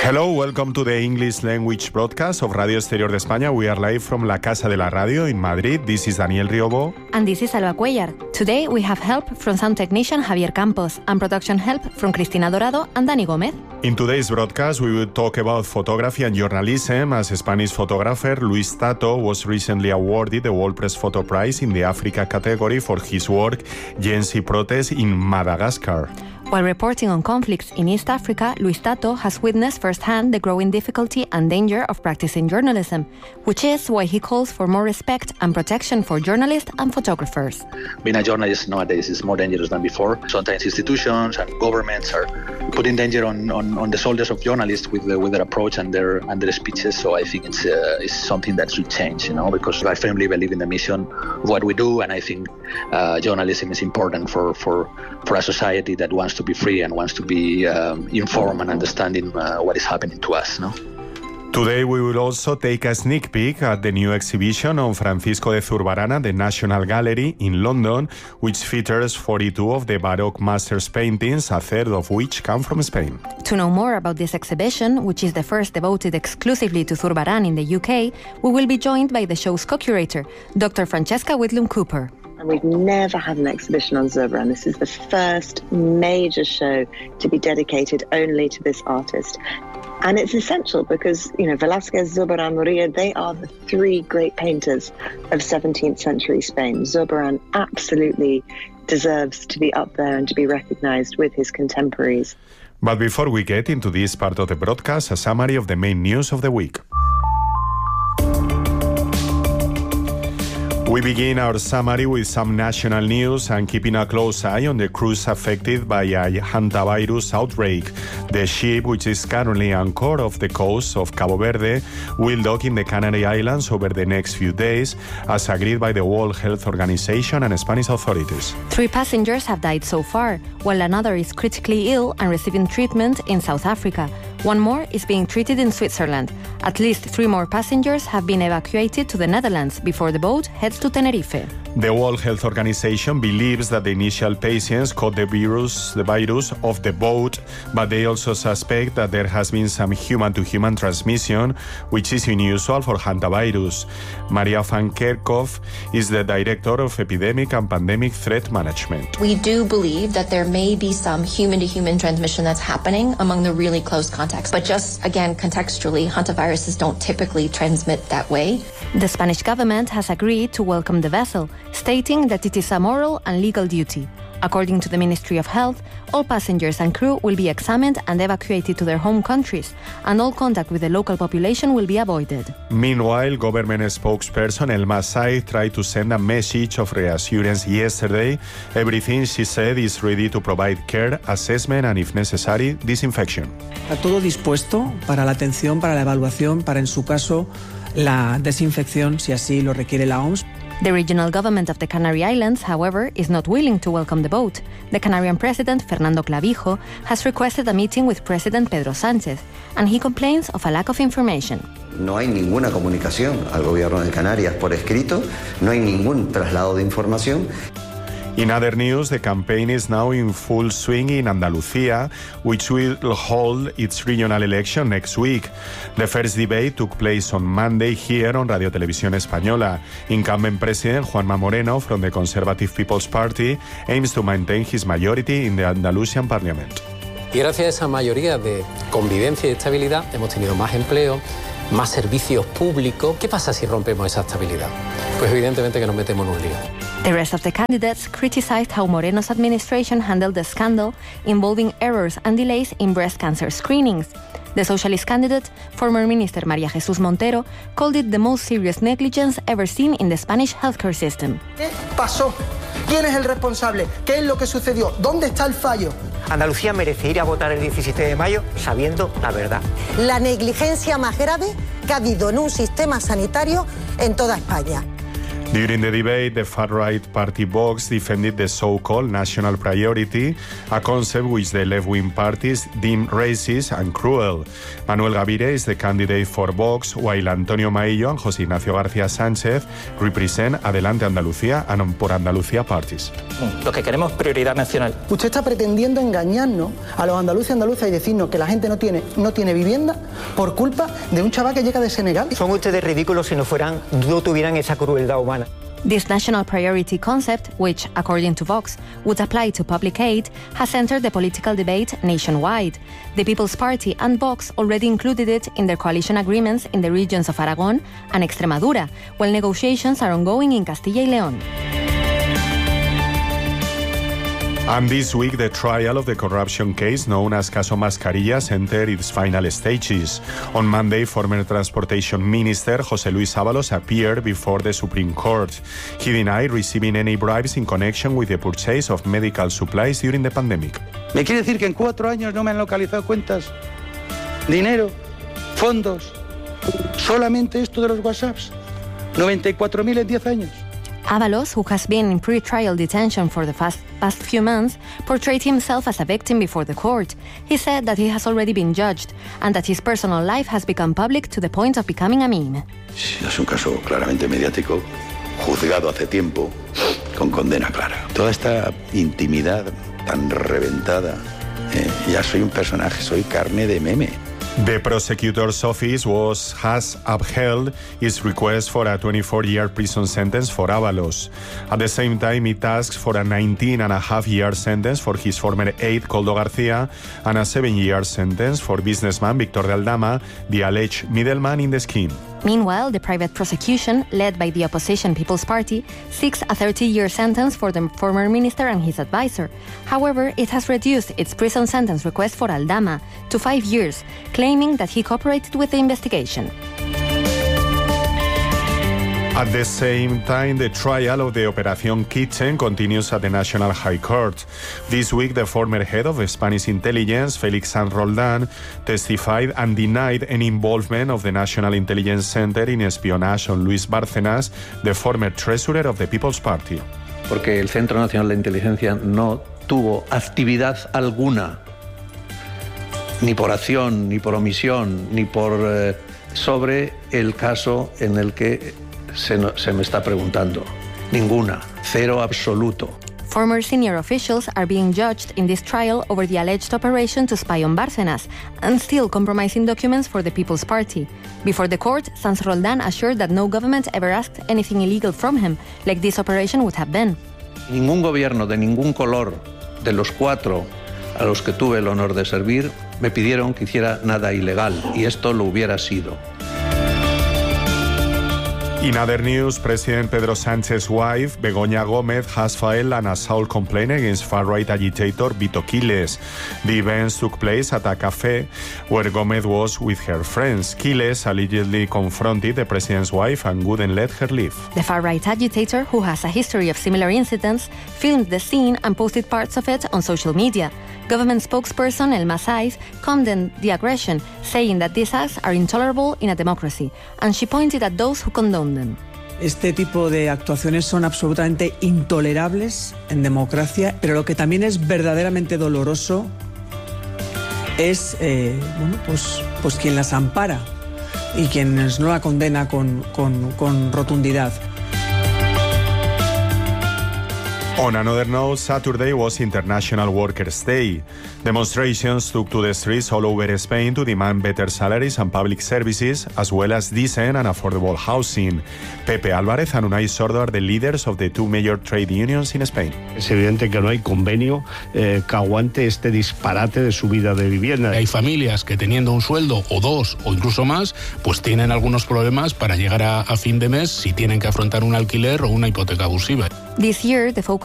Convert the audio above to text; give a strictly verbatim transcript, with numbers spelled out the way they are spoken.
Hello, welcome to the English language broadcast of Radio Exterior de España. We are live from La Casa de la Radio in Madrid. This is Daniel Riobo. And this is Alba Cuellar. Today we have help from sound technician Javier Campos and production help from Cristina Dorado and Dani Gómez. In today's broadcast, we will talk about photography and journalism as a Spanish photographer, Luis Tato, was recently awarded the World Press Photo Prize in the Africa category for his work, Gen Z protests in Madagascar. While reporting on conflicts in East Africa, Luis Tato has witnessed firsthand the growing difficulty and danger of practicing journalism, which is why he calls for more respect and protection for journalists and photographers. Being a journalist nowadays is more dangerous than before. Sometimes institutions and governments are putting danger on, on, on the shoulders of journalists with, the, with their approach and their and their speeches. So I think it's, uh, it's something that should change, you know, because I firmly believe in the mission of what we do, and I think uh, journalism is important for, for, for a society that wants to be free and wants to be um, informed and understanding uh, what is happening to us. No? Today we will also take a sneak peek at the new exhibition on Francisco de Zurbarán at the National Gallery in London, which features forty-two of the Baroque masters' paintings, a third of which come from Spain. To know more about this exhibition, which is the first devoted exclusively to Zurbarán in the U K, we will be joined by the show's co-curator, Doctor Francesca Whitlam Cooper. And we've never had an exhibition on Zurbarán. This is the first major show to be dedicated only to this artist. And it's essential because, you know, Velázquez, Zurbarán, Murillo, they are the three great painters of seventeenth century Spain. Zurbarán absolutely deserves to be up there and to be recognized with his contemporaries. But before we get into this part of the broadcast, a summary of the main news of the week. We begin our summary with some national news and keeping a close eye on the cruise affected by a hantavirus outbreak. The ship, which is currently anchored off the coast of Cabo Verde, will dock in the Canary Islands over the next few days, as agreed by the World Health Organization and Spanish authorities. Three passengers have died so far, while another is critically ill and receiving treatment in South Africa. One more is being treated in Switzerland. At least three more passengers have been evacuated to the Netherlands before the boat heads to Tenerife. The World Health Organization believes that the initial patients caught the virus, the virus of the boat, but they also suspect that there has been some human-to-human transmission, which is unusual for hantavirus. Maria van Kerkhoff is the Director of Epidemic and Pandemic Threat Management. We do believe that there may be some human-to-human transmission that's happening among the really close contacts. But just, again, contextually, hantaviruses don't typically transmit that way. The Spanish government has agreed to welcome the vessel, stating that it is a moral and legal duty. According to the Ministry of Health, all passengers and crew will be examined and evacuated to their home countries, and all contact with the local population will be avoided. Meanwhile, government spokesperson Elma Said tried to send a message of reassurance yesterday. Everything, she said, is ready to provide care, assessment and, if necessary, disinfection. Está todo dispuesto para la atención, para la evaluación, para, en su caso, la desinfección, si así lo requiere la O M S. The regional government of the Canary Islands, however, is not willing to welcome the boat. The Canarian president, Fernando Clavijo, has requested a meeting with President Pedro Sánchez, and he complains of a lack of information. No hay ninguna comunicación al gobierno de Canarias por escrito, no hay ningún traslado de información. In other news, the campaign is now in full swing in Andalucía, which will hold its regional election next week. The first debate took place on Monday here on Radio Televisión Española. Incumbent President Juanma Moreno from the Conservative People's Party aims to maintain his majority in the Andalusian Parliament. Y gracias a esa mayoría de convivencia y estabilidad hemos tenido más empleo, más servicios públicos. ¿Qué pasa si rompemos esa estabilidad? Pues evidentemente que nos metemos en un lío. The rest of the candidates criticized how Moreno's administration handled the scandal involving errors and delays in breast cancer screenings. The socialist candidate, former Minister María Jesús Montero, called it the most serious negligence ever seen in the Spanish healthcare system. ¿Qué pasó? ¿Quién es el responsable? ¿Qué es lo que sucedió? ¿Dónde está el fallo? Andalucía merece ir a votar el diecisiete de mayo sabiendo la verdad. La negligencia más grave que ha habido en un sistema sanitario en toda España. During the debate, the far-right party Vox defended the so-called national priority, a concept which the left-wing parties deem racist and cruel. Manuel Gavire is the candidate for Vox, while Antonio Maillo and José Ignacio García Sánchez represent Adelante Andalucía and Por Andalucía parties. Lo que queremos es prioridad nacional. Usted está pretendiendo engañarnos a los andaluces y andaluzas y decirnos que la gente no tiene, no tiene vivienda por culpa de un chaval que llega de Senegal. Son ustedes ridículos si no fueran, no tuvieran esa crueldad humana. This national priority concept, which, according to Vox, would apply to public aid, has entered the political debate nationwide. The People's Party and Vox already included it in their coalition agreements in the regions of Aragón and Extremadura, while negotiations are ongoing in Castilla y León. And this week, the trial of the corruption case known as Caso Mascarillas entered its final stages. On Monday, former Transportation Minister José Luis Ábalos appeared before the Supreme Court. He denied receiving any bribes in connection with the purchase of medical supplies during the pandemic. ¿Me quiere decir que en cuatro años no me han localizado cuentas? ¿Dinero? ¿Fondos? ¿Solamente esto de los WhatsApps? ¿noventa y cuatro mil en diez años? Ábalos, who has been in pre-trial detention for the past, past few months, portrayed himself as a victim before the court. He said that he has already been judged and that his personal life has become public to the point of becoming a meme. Es un caso claramente mediático, juzgado hace tiempo, con condena clara. Toda esta intimidad tan reventada, eh, ya soy un personaje, soy carne de meme. The prosecutor's office was has upheld its request for a twenty-four year prison sentence for Ábalos. At the same time, it asks for a nineteen and a half year sentence for his former aide, Koldo García, and a seven year sentence for businessman Víctor de Aldama, the alleged middleman in the scheme. Meanwhile, the private prosecution, led by the opposition People's Party, seeks a thirty year sentence for the former minister and his advisor. However, it has reduced its prison sentence request for Aldama to five years, claiming that he cooperated with the investigation. At the same time, the trial of the Operación Kitchen continues at the National High Court. This week, the former head of Spanish intelligence, Félix Sanz Roldán, testified and denied any involvement of the National Intelligence Center in espionage on Luis Bárcenas, the former treasurer of the People's Party. Porque el Centro Nacional de Inteligencia no tuvo actividad alguna, ni por acción, ni por omisión, ni por eh, sobre el caso en el que Se, no, se me está preguntando. Ninguna. Cero absoluto. Former senior officials are being judged in this trial over the alleged operation to spy on Bárcenas and still compromising documents for the People's Party. Before the court, Sanz Roldán assured that no government ever asked anything illegal from him, like this operation would have been. Ningún gobierno de ningún color de los cuatro a los que tuve el honor de servir me pidieron que hiciera nada ilegal, y esto lo hubiera sido. In other news, President Pedro Sánchez's wife, Begoña Gómez, has filed an assault complaint against far-right agitator Vito Quiles. The events took place at a cafe where Gómez was with her friends. Quiles allegedly confronted the president's wife and wouldn't let her leave. The far-right agitator, who has a history of similar incidents, filmed the scene and posted parts of it on social media. Government spokesperson Elma Saiz condemned the aggression, saying that these acts are intolerable in a democracy, and she pointed at those who condone them. Este tipo de actuaciones son absolutamente intolerables en democracia, pero lo que también es verdaderamente doloroso es eh, bueno, pues, pues quien las ampara y quienes no la condena con, con, con rotundidad. On another note, Saturday was International Workers' Day. Demonstrations took to the streets all over Spain to demand better salaries and public services, as well as decent and affordable housing. Pepe Álvarez and Unai Sordo are the leaders of the two major trade unions in Spain. Es evidente que no hay convenio eh, que aguante este disparate de subida de vivienda. Hay familias que teniendo un sueldo o dos o incluso más, pues tienen algunos problemas para llegar a, a fin de mes si tienen que afrontar un alquiler o una hipoteca abusiva. This year, the focus